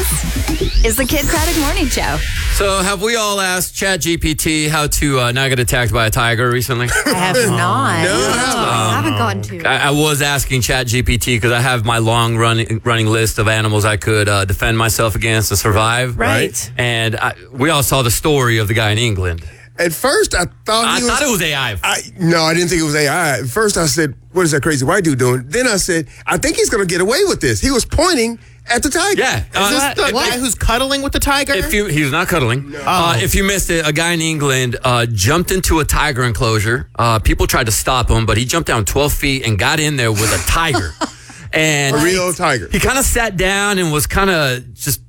This is the Kid Craddock Morning Show. So have we all asked ChatGPT how to not get attacked by a tiger recently? I have not. I haven't gotten to. I was asking ChatGPT because I have my long running list of animals I could defend myself against and survive. Right. And we all saw the story of the guy in England. At first, I thought it was AI. No, I didn't think it was AI. At first, I said, what is that crazy white dude doing? Then I said, I think he's going to get away with this. He was pointing at the tiger. Yeah. Is this the guy who's cuddling with the tiger? He was not cuddling. No. If you missed it, a guy in England jumped into a tiger enclosure. People tried to stop him, but he jumped down 12 feet and got in there with a tiger. And a real tiger. He kind of sat down and was kind of just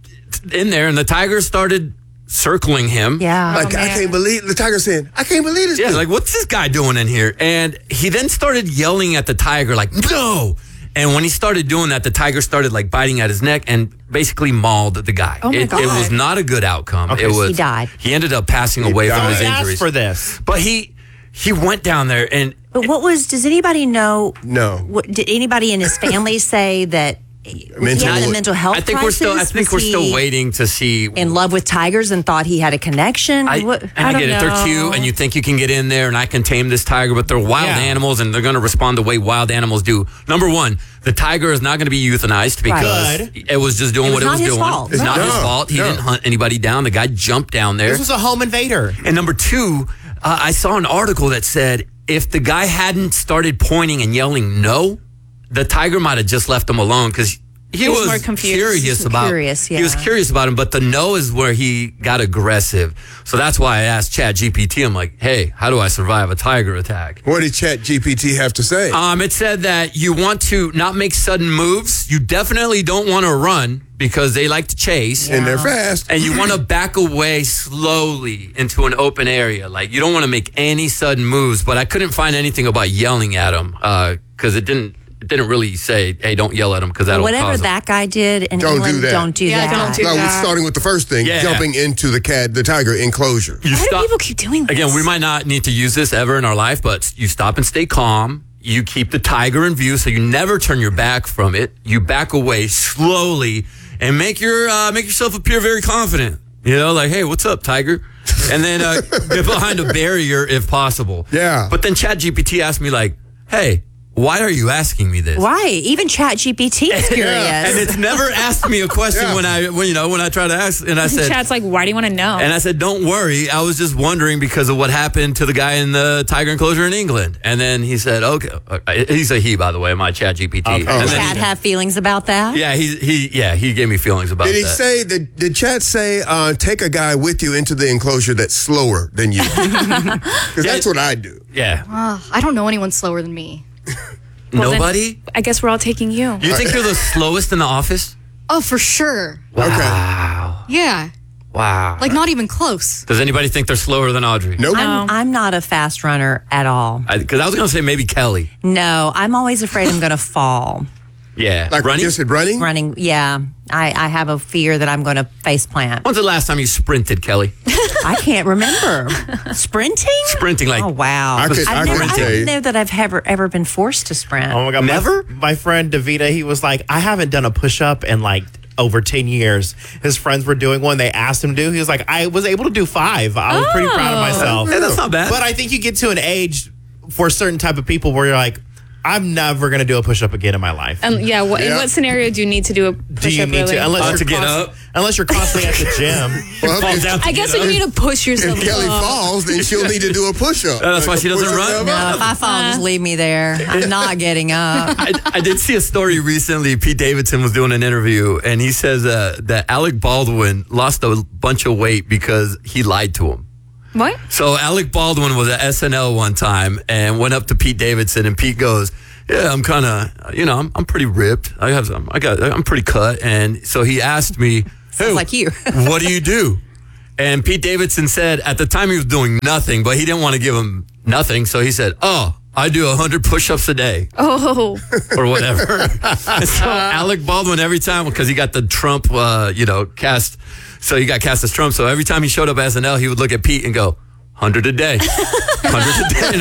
in there, and the tiger started circling him. Yeah. Like, I can't believe, the tiger saying, I can't believe this. Yeah, dude. like, what's this guy doing in here? And he then started yelling at the tiger, like, no! And when he started doing that, the tiger started, like, biting at his neck and basically mauled the guy. Oh, my God. It was not a good outcome. Okay, it was, he died. He ended up passing away from his He asked injuries. for this. But he went down there and... But does anybody know? No. Did anybody in his family say that he had a mental health I think crisis? we're still waiting to see. In love with tigers and thought he had a connection? I don't get it. They're cute, and you think you can get in there, and I can tame this tiger, but they're wild animals, and they're going to respond the way wild animals do. Number one, the tiger is not going to be euthanized because it was just doing what it was doing. Fault. It's not his fault. He didn't hunt anybody down. The guy jumped down there. This was a home invader. And number two, I saw an article that said if the guy hadn't started pointing and yelling no, the tiger might have just left him alone because he was more confused. curious about he was curious about him, but the no is where he got aggressive. So that's why I asked ChatGPT. I'm like, hey, how do I survive a tiger attack? What did ChatGPT have to say? It said that you want to not make sudden moves. You definitely don't want to run because they like to chase. And they're fast. And you want to back away slowly into an open area. Like, you don't want to make any sudden moves. But I couldn't find anything about yelling at him because it didn't really say, hey, don't yell at him because that'll Whatever cause that guy did in Don't England, do that. don't do that. Don't do No, we're that. starting with the first thing, jumping into the tiger enclosure. You Why do stop- people keep doing this? Again, we might not need to use this ever in our life, but you stop and stay calm. You keep the tiger in view, so you never turn your back from it. You back away slowly and make yourself appear very confident. You know, like, hey, what's up, tiger? And then get behind a barrier if possible. Yeah. But then ChatGPT asked me, like, hey, why are you asking me this? Why? Even ChatGPT is curious. And it's never asked me a question when I try to ask, and I said, Chat's like, why do you want to know? and I said, don't worry, I was just wondering because of what happened to the guy in the tiger enclosure in England. And then he said, okay, he's a he, by the way, my ChatGPT. Okay. And then Chad have feelings about that? yeah, he gave me feelings about Did he that. say, did Chat say, take a guy with you into the enclosure that's slower than you? Because that's what I do. Yeah. I don't know anyone slower than me. Well, Nobody? then I guess we're all taking you. You think you're the slowest in the office? Oh, for sure. Wow. Yeah. Wow. Like, not even close. Does anybody think they're slower than Audrey? Nope. I'm not a fast runner at all. Because I was going to say maybe Kelly. No, I'm always afraid I'm going to fall. Yeah. Like running? you said, running? Running, yeah. I have a fear that I'm going to face plant. When's the last time you sprinted, Kelly? I can't remember. Sprinting? Sprinting like... Oh, wow. I couldn't I tell you. don't know that I've ever been forced to sprint. Oh my God. Never? My friend Davita, he was like, I haven't done a push-up in like over 10 years. His friends were doing one. They asked him to do. He was like, I was able to do 5. I was pretty proud of myself. Hey, that's not bad. But I think you get to an age for a certain type of people where you're like, I'm never going to do a push-up again in my life. In what scenario do you need to do a push-up? Do you need really? to? Unless you're get up? Unless you're constantly at the gym. Well, Fall if, down to I guess get you up. need to push yourself if Kelly up. falls, then she'll need to do a push-up. That's why she doesn't run? No, if I fall, just leave me there. I'm not getting up. I did see a story recently. Pete Davidson was doing an interview, and he says that Alec Baldwin lost a bunch of weight because he lied to him. What? So Alec Baldwin was at SNL one time and went up to Pete Davidson, and Pete goes, "Yeah, I'm kind of, I'm pretty ripped. I'm pretty cut." And so he asked me, "Hey, like you. what do you do?" And Pete Davidson said at the time he was doing nothing, but he didn't want to give him nothing, so he said, "Oh, I do 100 push-ups a day." Oh. Or whatever. And so Alec Baldwin, every time, because he got the Trump, cast, so he got cast as Trump. So every time he showed up at SNL, he would look at Pete and go, 100 a day. 100 a day.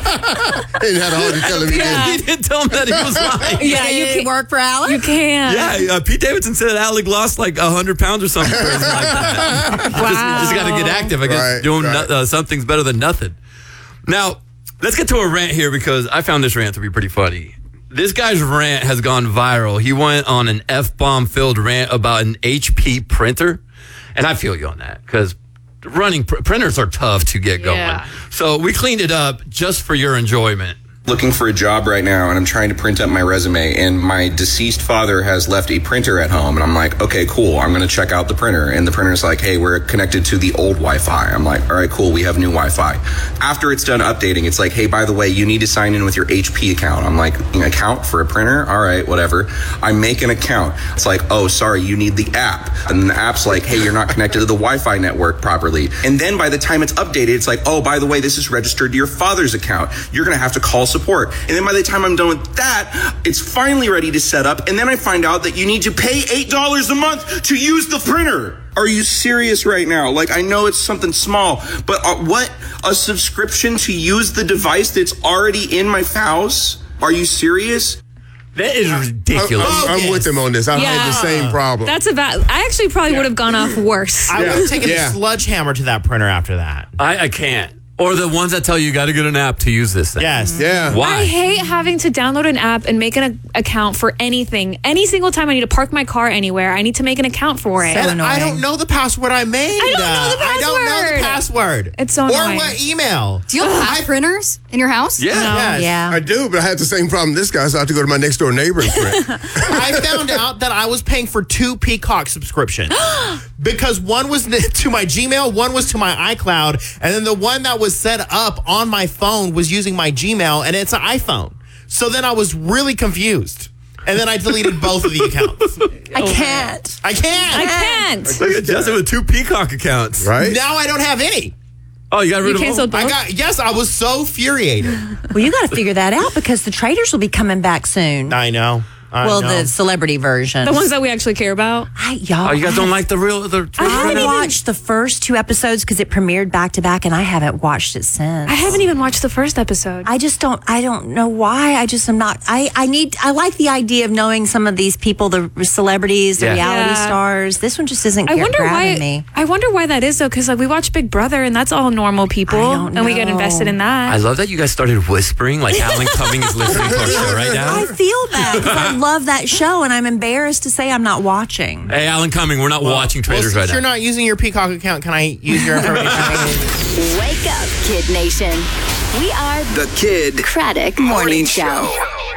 And had a hard to tell him again. He didn't tell him that he was lying. Yeah, you Did it can't work for Alex? You can't. Yeah, Pete Davidson said Alec lost like 100 pounds or something. Crazy like that. Wow. Just got to get active. I guess Right, doing right. something's better than nothing. Now, let's get to a rant here because I found this rant to be pretty funny. This guy's rant has gone viral. He went on an F-bomb filled rant about an HP printer. And I feel you on that because running printers are tough to get going. Yeah. So we cleaned it up just for your enjoyment. Looking for a job right now, and I'm trying to print up my resume, and my deceased father has left a printer at home, and I'm like, okay, cool, I'm going to check out the printer, and the printer's like, hey, we're connected to the old Wi-Fi. I'm like, all right, cool, we have new Wi-Fi. After it's done updating, it's like, hey, by the way, you need to sign in with your HP account. I'm like, an account for a printer? All right, whatever. I make an account. It's like, oh, sorry, you need the app. And the app's like, hey, you're not connected to the Wi-Fi network properly. And then by the time it's updated, it's like, oh, by the way, this is registered to your father's account. You're going to have to call support. And then by the time I'm done with that, it's finally ready to set up. And then I find out that you need to pay $8 a month to use the printer. Are you serious right now? Like, I know it's something small, but what? A subscription to use the device that's already in my house? Are you serious? That is ridiculous. I'm with him on this. I've had the same problem. That's about. I actually probably would have gone off worse. I would have taken Yeah. a sledgehammer to that printer after that. I can't. Or the ones that tell you got to get an app to use this thing. Yes. Yeah. Why? I hate having to download an app and make an account for anything. Any single time I need to park my car anywhere, I need to make an account for it. And I annoying. don't know the password I made. I don't know the I don't know the password. It's so Or annoying. what email. Do you have printers in your house? Yeah. Yes. Yeah. I do, but I had the same problem this guy, so I have to go to my next door neighbor and print. I found out that I was paying for 2 Peacock subscriptions because one was to my Gmail, one was to my iCloud, and then the one that was set up on my phone was using my Gmail, and it's an iPhone. So then I was really confused. And then I deleted both of the accounts. I can't. I can't. I can't. Look at Justin with 2 Peacock accounts. Right? Now I don't have any. Oh, you got rid You of canceled them? both? I was so infuriated. Well, you got to figure that out because the traders will be coming back soon. I know. I Well, know. the celebrity version. The ones that we actually care about. Oh, you guys don't like the real... I haven't watched the first 2 episodes because it premiered back to back, and I haven't watched it since. I haven't even watched the first episode. I don't know why. I just am not. I like the idea of knowing some of these people, the celebrities, the Yeah. reality Yeah. stars. This one just isn't I wonder grabbing why. me. I wonder why that is though, because like we watch Big Brother and that's all normal people, I don't and we get know. invested in that. I love that you guys started whispering like Alan Cumming is listening to our show right now. I feel that 'cause I love that show, and I'm embarrassed to say I'm not watching. Hey, Alan Cumming, we're not watching Traders Well, right since you're now. not using your Peacock account, can I use your information? Wake up, Kid Nation. We are The Kid Craddock Morning Show.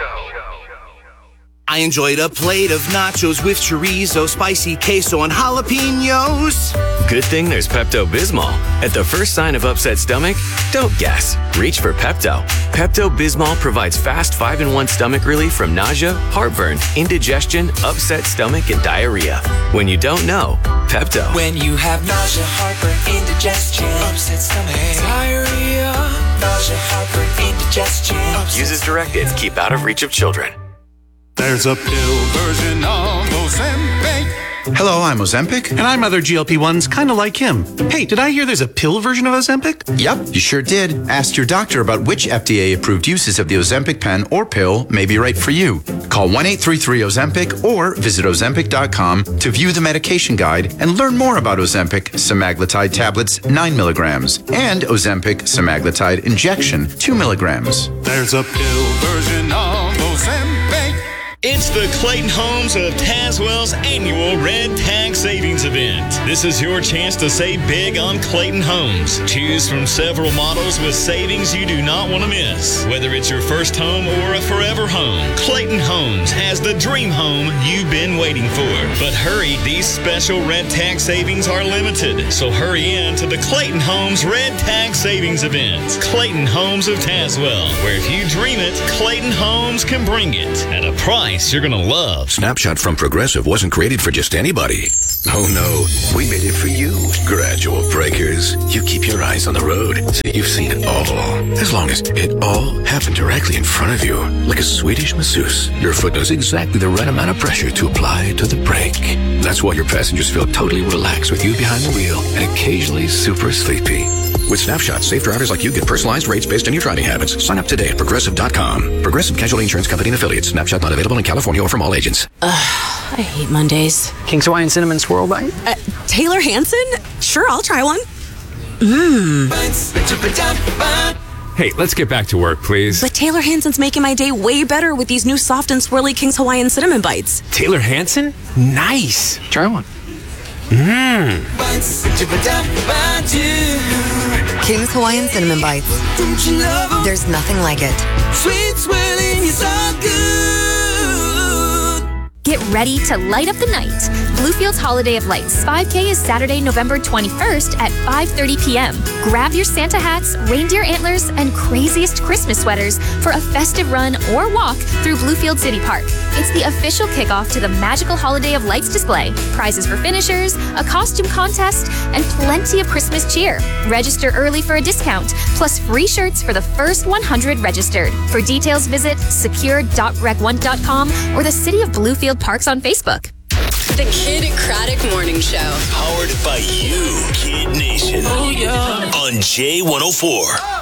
I enjoyed a plate of nachos with chorizo, spicy queso, and jalapenos. Good thing there's Pepto-Bismol. At the first sign of upset stomach, don't guess. Reach for Pepto. Pepto-Bismol provides fast 5-in-1 stomach relief from nausea, heartburn, indigestion, upset stomach, and diarrhea. When you don't know, Pepto. When you have nausea, heartburn, indigestion, upset stomach, diarrhea, nausea, heartburn, indigestion. Use as directed. Keep out of reach of children. There's a pill version of Ozempic. Hello, I'm Ozempic. And I'm other GLP-1s kind of like him. Hey, did I hear there's a pill version of Ozempic? Yep, you sure did. Ask your doctor about which FDA-approved uses of the Ozempic pen or pill may be right for you. Call 1-833-OZEMPIC or visit Ozempic.com to view the medication guide and learn more about Ozempic semaglutide tablets 9 milligrams and Ozempic semaglutide injection 2 milligrams. There's a pill version of Ozempic. It's the Clayton Homes of Tazewell's annual Red Tag Savings Event. This is your chance to save big on Clayton Homes. Choose from several models with savings you do not want to miss. Whether it's your first home or a forever home, Clayton Homes has the dream home you've been waiting for. But hurry, these special Red Tag savings are limited. So hurry in to the Clayton Homes Red Tag Savings Event. Clayton Homes of Tazewell, where if you dream it, Clayton Homes can bring it at a price you're gonna love. Snapshot from Progressive wasn't created for just anybody. Oh no, we made it for you. Gradual breakers. You keep your eyes on the road, so you've seen it all. As long as it all happened directly in front of you, like a Swedish masseuse, your foot knows exactly the right amount of pressure to apply to the brake. That's why your passengers feel totally relaxed with you behind the wheel and occasionally super sleepy. With Snapshot, safe drivers like you get personalized rates based on your driving habits. Sign up today at Progressive.com. Progressive Casualty Insurance Company and Affiliates. Snapshot not available in California or from all agents. I hate Mondays. King's Hawaiian Cinnamon Swirl Bite? Taylor Hanson? Sure, I'll try one. Hey, let's get back to work, please. But Taylor Hanson's making my day way better with these new soft and swirly King's Hawaiian Cinnamon Bites. Taylor Hanson? Nice. Try one. King's Hawaiian Cinnamon Bites. There's nothing like it. Sweet swirling is all good. Get ready to light up the night. Bluefield's Holiday of Lights 5K is Saturday, November 21st at 5:30 p.m. Grab your Santa hats, reindeer antlers, and craziest Christmas sweaters for a festive run or walk through Bluefield City Park. It's the official kickoff to the magical Holiday of Lights display. Prizes for finishers, a costume contest, and plenty of Christmas cheer. Register early for a discount, plus free shirts for the first 100 registered. For details, visit secure.rec1.com or the City of Bluefield Parks on Facebook. The Kid Craddock Morning Show. Powered by you, Kid Nation. Oh, yeah. On J104.